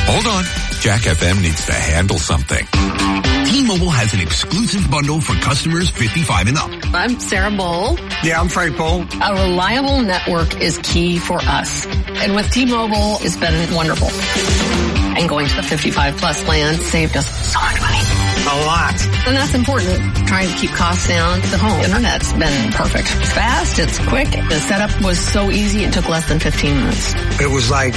Hold on. Jack FM needs to handle something. T-Mobile has an exclusive bundle for customers 55 and up. I'm Sarah Bowl. Yeah, I'm Frank Bowl. A reliable network is key for us. And with T-Mobile, it's been wonderful. And going to the 55 plus plan saved us so much money. A lot. And that's important. Trying to keep costs down. The home internet's been perfect. It's fast. It's quick. The setup was so easy. It took less than 15 minutes. It was like,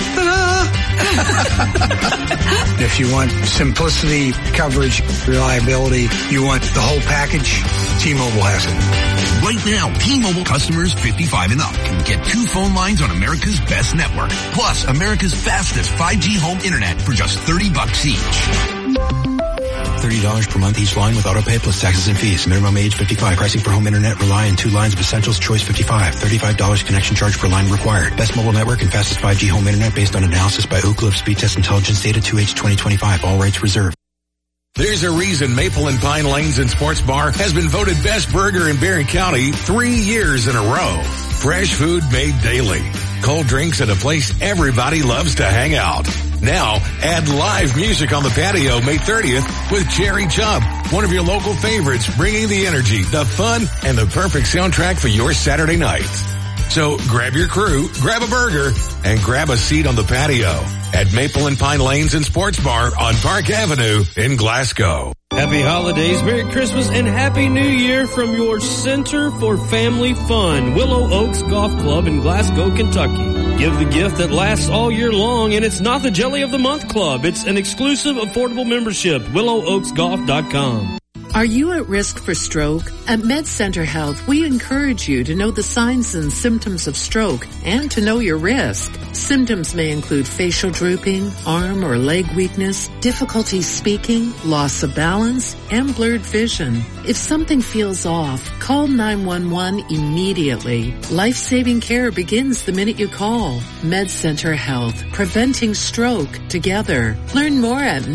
if you want simplicity, coverage, reliability, you want the whole package, T-Mobile has it. Right now, T-Mobile customers 55 and up can get 2 phone lines on America's best network, plus America's fastest 5G home internet for just $30 each. $30 per month each line with autopay plus taxes and fees. Minimum age 55. Pricing for home internet rely on 2 lines of Essentials Choice 55. $35 connection charge per line required. Best mobile network and fastest 5G home internet based on analysis by Oak Grove Speed Test Intelligence data 2H 2025. All rights reserved. There's a reason Maple and Pine Lanes and Sports Bar has been voted best burger in Barron County 3 years in a row. Fresh food made daily. Cold drinks at a place everybody loves to hang out. Now, add live music on the patio May 30th with Cherry Chub, one of your local favorites, bringing the energy, the fun, and the perfect soundtrack for your Saturday night. So grab your crew, grab a burger, and grab a seat on the patio at Maple and Pine Lanes and Sports Bar on Park Avenue in Glasgow. Happy holidays, Merry Christmas, and Happy New Year from your Center for Family Fun, Willow Oaks Golf Club in Glasgow, Kentucky. Give the gift that lasts all year long, and it's not the Jelly of the Month Club. It's an exclusive, affordable membership. WillowOaksGolf.com. Are you at risk for stroke? At MedCenter Health, we encourage you to know the signs and symptoms of stroke and to know your risk. Symptoms may include facial drooping, arm or leg weakness, difficulty speaking, loss of balance, and blurred vision. If something feels off, call 911 immediately. Life-saving care begins the minute you call. MedCenter Health, preventing stroke together. Learn more at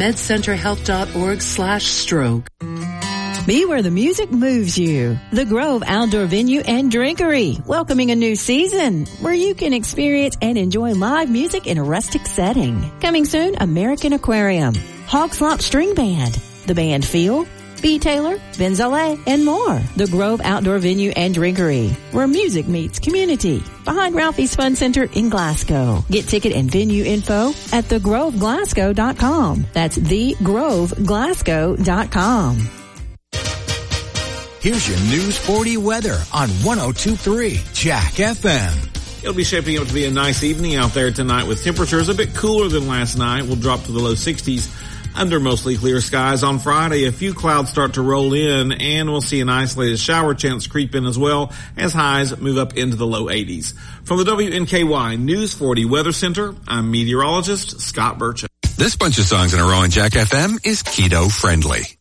medcenterhealth.org/stroke. Be where the music moves you. The Grove Outdoor Venue and Drinkery, welcoming a new season where you can experience and enjoy live music in a rustic setting. Coming soon, American Aquarium, Hog Slop String Band, the band Feel, B. Taylor, Ben Zaleh, and more. The Grove Outdoor Venue and Drinkery, where music meets community. Behind Ralphie's Fun Center in Glasgow. Get ticket and venue info at thegroveglasgow.com. That's thegroveglasgow.com. Here's your News 40 weather on 102.3 Jack FM. It'll be shaping up to be a nice evening out there tonight with temperatures a bit cooler than last night. We'll drop to the low 60s under mostly clear skies. On Friday, a few clouds start to roll in, and we'll see an isolated shower chance creep in as well as highs move up into the low 80s. From the WNKY News 40 Weather Center, I'm meteorologist Scott Burchett. This bunch of songs in a row on Jack FM is keto friendly.